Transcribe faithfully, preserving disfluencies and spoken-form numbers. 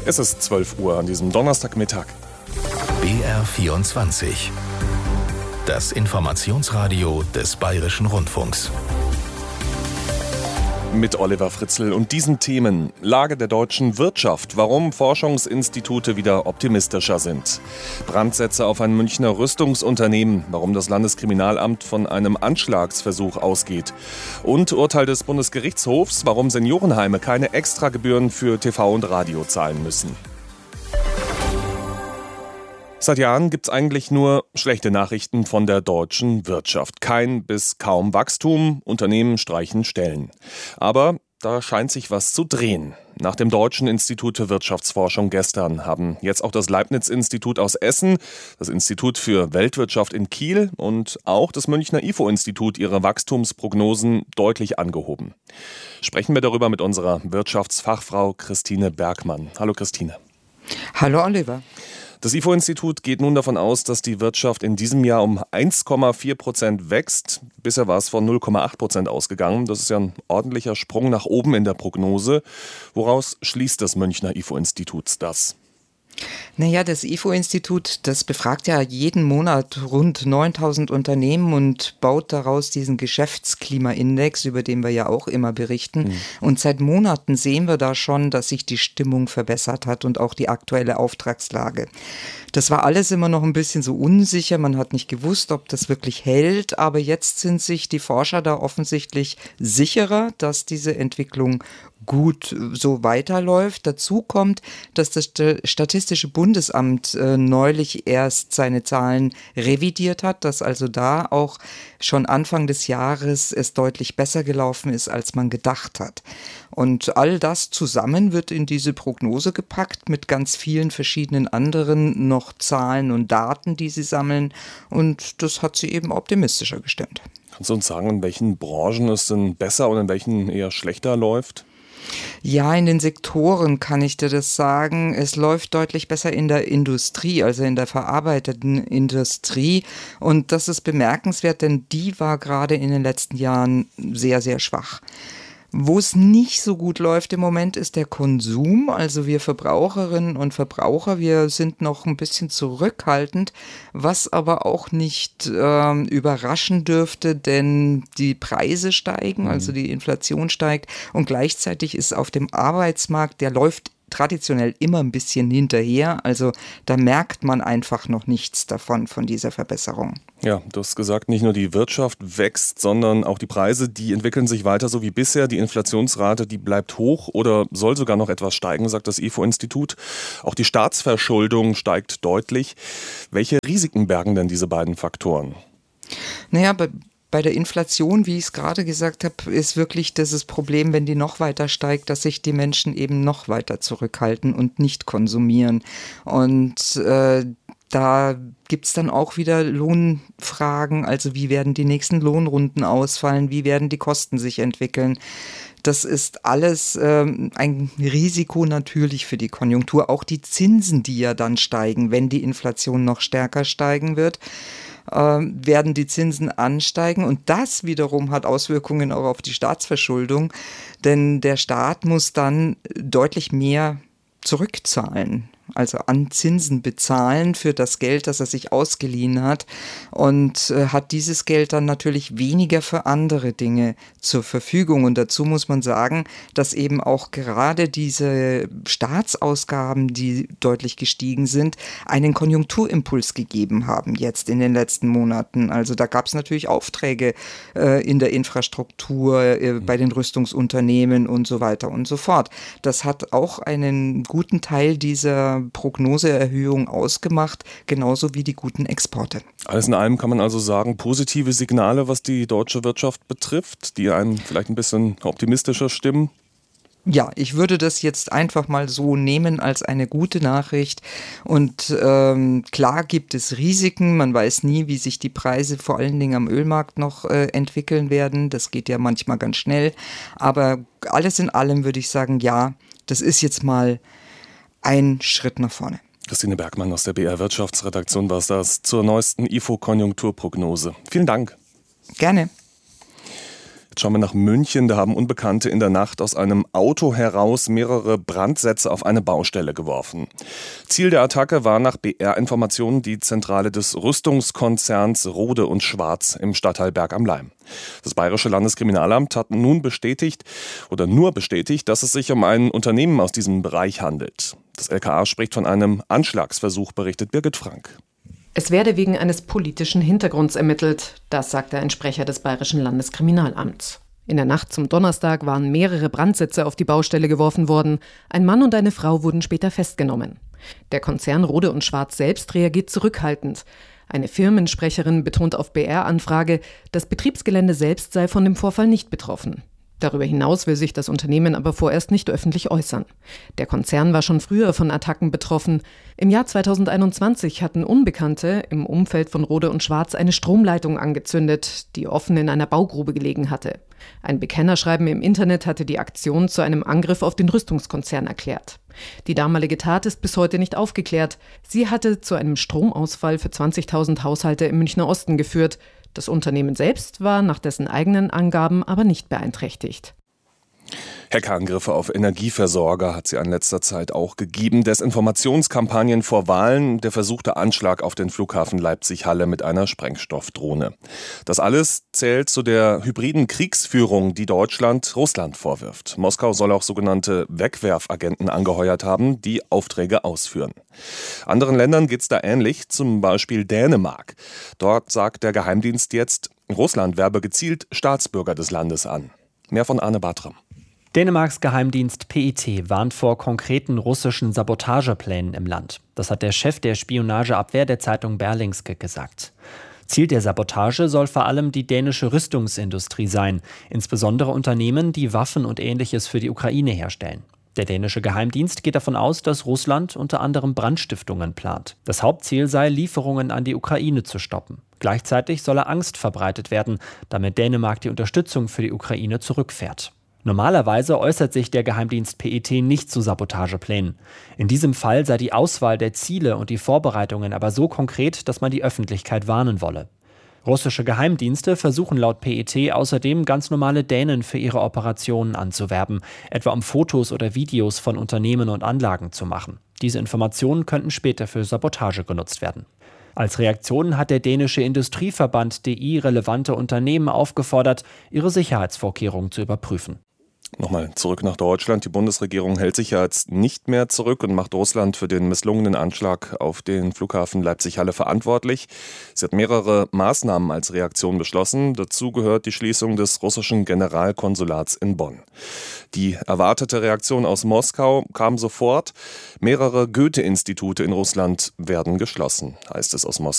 Es ist zwölf Uhr an diesem Donnerstagmittag. B R vierundzwanzig. Das Informationsradio des Bayerischen Rundfunks. Mit Oliver Fritzl und diesen Themen: Lage der deutschen Wirtschaft, warum Forschungsinstitute wieder optimistischer sind, Brandsätze auf ein Münchner Rüstungsunternehmen, warum das Landeskriminalamt von einem Anschlagsversuch ausgeht und Urteil des Bundesgerichtshofs, warum Seniorenheime keine Extragebühren für T V und Radio zahlen müssen. Seit Jahren gibt es eigentlich nur schlechte Nachrichten von der deutschen Wirtschaft. Kein bis kaum Wachstum, Unternehmen streichen Stellen. Aber da scheint sich was zu drehen. Nach dem Deutschen Institut für Wirtschaftsforschung gestern haben jetzt auch das Leibniz-Institut aus Essen, das Institut für Weltwirtschaft in Kiel und auch das Münchner I F O-Institut ihre Wachstumsprognosen deutlich angehoben. Sprechen wir darüber mit unserer Wirtschaftsfachfrau Christine Bergmann. Hallo Christine. Hallo Oliver. Das I F O-Institut geht nun davon aus, dass die Wirtschaft in diesem Jahr um eins Komma vier Prozent wächst. Bisher war es von null Komma acht Prozent ausgegangen. Das ist ja ein ordentlicher Sprung nach oben in der Prognose. Woraus schließt das Münchner I F O-Institut das? Naja, das I F O-Institut, das befragt ja jeden Monat rund neuntausend Unternehmen und baut daraus diesen Geschäftsklimaindex, über den wir ja auch immer berichten. Mhm. Und seit Monaten sehen wir da schon, dass sich die Stimmung verbessert hat und auch die aktuelle Auftragslage. Das war alles immer noch ein bisschen so unsicher, man hat nicht gewusst, ob das wirklich hält, aber jetzt sind sich die Forscher da offensichtlich sicherer, dass diese Entwicklung gut so weiterläuft. Dazu kommt, dass das Statistische Bundesamt äh, neulich erst seine Zahlen revidiert hat, dass also da auch schon Anfang des Jahres es deutlich besser gelaufen ist, als man gedacht hat. Und all das zusammen wird in diese Prognose gepackt mit ganz vielen verschiedenen anderen noch Zahlen und Daten, die sie sammeln. Und das hat sie eben optimistischer gestimmt. Kannst du uns sagen, in welchen Branchen es denn besser und in welchen eher schlechter läuft? Ja, in den Sektoren kann ich dir das sagen. Es läuft deutlich besser in der Industrie, also in der verarbeitenden Industrie. Und das ist bemerkenswert, denn die war gerade in den letzten Jahren sehr, sehr schwach. Wo es nicht so gut läuft im Moment ist der Konsum. Also wir Verbraucherinnen und Verbraucher, wir sind noch ein bisschen zurückhaltend, was aber auch nicht äh, überraschen dürfte, denn die Preise steigen, also die Inflation steigt und gleichzeitig ist auf dem Arbeitsmarkt, der läuft traditionell immer ein bisschen hinterher, also da merkt man einfach noch nichts davon, von dieser Verbesserung. Ja, du hast gesagt, nicht nur die Wirtschaft wächst, sondern auch die Preise, die entwickeln sich weiter so wie bisher. Die Inflationsrate, die bleibt hoch oder soll sogar noch etwas steigen, sagt das I F O-Institut. Auch die Staatsverschuldung steigt deutlich. Welche Risiken bergen denn diese beiden Faktoren? Naja, bei Bei der Inflation, wie ich es gerade gesagt habe, ist wirklich das Problem, wenn die noch weiter steigt, dass sich die Menschen eben noch weiter zurückhalten und nicht konsumieren. Und äh, da gibt es dann auch wieder Lohnfragen, also wie werden die nächsten Lohnrunden ausfallen, wie werden die Kosten sich entwickeln. Das ist alles ähm, ein Risiko natürlich für die Konjunktur. Auch die Zinsen, die ja dann steigen, wenn die Inflation noch stärker steigen wird, werden die Zinsen ansteigen und das wiederum hat Auswirkungen auch auf die Staatsverschuldung, denn der Staat muss dann deutlich mehr zurückzahlen, also an Zinsen bezahlen für das Geld, das er sich ausgeliehen hat und äh, hat dieses Geld dann natürlich weniger für andere Dinge zur Verfügung. Und dazu muss man sagen, dass eben auch gerade diese Staatsausgaben, die deutlich gestiegen sind, einen Konjunkturimpuls gegeben haben jetzt in den letzten Monaten. Also da gab es natürlich Aufträge äh, in der Infrastruktur, äh, bei den Rüstungsunternehmen und so weiter und so fort. Das hat auch einen guten Teil dieser Prognoseerhöhung ausgemacht, genauso wie die guten Exporte. Alles in allem kann man also sagen, positive Signale, was die deutsche Wirtschaft betrifft, die einen vielleicht ein bisschen optimistischer stimmen? Ja, ich würde das jetzt einfach mal so nehmen als eine gute Nachricht und ähm, klar gibt es Risiken, man weiß nie, wie sich die Preise vor allen Dingen am Ölmarkt noch äh, entwickeln werden, das geht ja manchmal ganz schnell, aber alles in allem würde ich sagen, ja, das ist jetzt mal ein Schritt nach vorne. Christine Bergmann aus der B R Wirtschaftsredaktion war es das zur neuesten I F O-Konjunkturprognose. Vielen Dank. Gerne. Jetzt schauen wir nach München. Da haben Unbekannte in der Nacht aus einem Auto heraus mehrere Brandsätze auf eine Baustelle geworfen. Ziel der Attacke war nach B R-Informationen die Zentrale des Rüstungskonzerns Rohde und Schwarz im Stadtteil Berg am Laim. Das Bayerische Landeskriminalamt hat nun bestätigt oder nur bestätigt, dass es sich um ein Unternehmen aus diesem Bereich handelt. Das L K A spricht von einem Anschlagsversuch, berichtet Birgit Frank. Es werde wegen eines politischen Hintergrunds ermittelt, das sagte ein Sprecher des Bayerischen Landeskriminalamts. In der Nacht zum Donnerstag waren mehrere Brandsätze auf die Baustelle geworfen worden. Ein Mann und eine Frau wurden später festgenommen. Der Konzern Rohde und Schwarz selbst reagiert zurückhaltend. Eine Firmensprecherin betont auf B R-Anfrage, das Betriebsgelände selbst sei von dem Vorfall nicht betroffen. Darüber hinaus will sich das Unternehmen aber vorerst nicht öffentlich äußern. Der Konzern war schon früher von Attacken betroffen. Im Jahr zweitausendeinundzwanzig hatten Unbekannte im Umfeld von Rohde und Schwarz eine Stromleitung angezündet, die offen in einer Baugrube gelegen hatte. Ein Bekennerschreiben im Internet hatte die Aktion zu einem Angriff auf den Rüstungskonzern erklärt. Die damalige Tat ist bis heute nicht aufgeklärt. Sie hatte zu einem Stromausfall für zwanzigtausend Haushalte im Münchner Osten geführt. Das Unternehmen selbst war nach dessen eigenen Angaben aber nicht beeinträchtigt. Hackerangriffe auf Energieversorger hat sie in letzter Zeit auch gegeben. Desinformationskampagnen vor Wahlen, der versuchte Anschlag auf den Flughafen Leipzig-Halle mit einer Sprengstoffdrohne. Das alles zählt zu der hybriden Kriegsführung, die Deutschland Russland vorwirft. Moskau soll auch sogenannte Wegwerfagenten angeheuert haben, die Aufträge ausführen. Anderen Ländern geht's da ähnlich, zum Beispiel Dänemark. Dort sagt der Geheimdienst jetzt, Russland werbe gezielt Staatsbürger des Landes an. Mehr von Arne Bartram. Dänemarks Geheimdienst P E T warnt vor konkreten russischen Sabotageplänen im Land. Das hat der Chef der Spionageabwehr der Zeitung Berlingske gesagt. Ziel der Sabotage soll vor allem die dänische Rüstungsindustrie sein, insbesondere Unternehmen, die Waffen und Ähnliches für die Ukraine herstellen. Der dänische Geheimdienst geht davon aus, dass Russland unter anderem Brandstiftungen plant. Das Hauptziel sei, Lieferungen an die Ukraine zu stoppen. Gleichzeitig solle Angst verbreitet werden, damit Dänemark die Unterstützung für die Ukraine zurückfährt. Normalerweise äußert sich der Geheimdienst P E T nicht zu Sabotageplänen. In diesem Fall sei die Auswahl der Ziele und die Vorbereitungen aber so konkret, dass man die Öffentlichkeit warnen wolle. Russische Geheimdienste versuchen laut P E T außerdem ganz normale Dänen für ihre Operationen anzuwerben, etwa um Fotos oder Videos von Unternehmen und Anlagen zu machen. Diese Informationen könnten später für Sabotage genutzt werden. Als Reaktion hat der dänische Industrieverband D I relevante Unternehmen aufgefordert, ihre Sicherheitsvorkehrungen zu überprüfen. Nochmal zurück nach Deutschland. Die Bundesregierung hält sich ja jetzt nicht mehr zurück und macht Russland für den misslungenen Anschlag auf den Flughafen Leipzig-Halle verantwortlich. Sie hat mehrere Maßnahmen als Reaktion beschlossen. Dazu gehört die Schließung des russischen Generalkonsulats in Bonn. Die erwartete Reaktion aus Moskau kam sofort. Mehrere Goethe-Institute in Russland werden geschlossen, heißt es aus Moskau.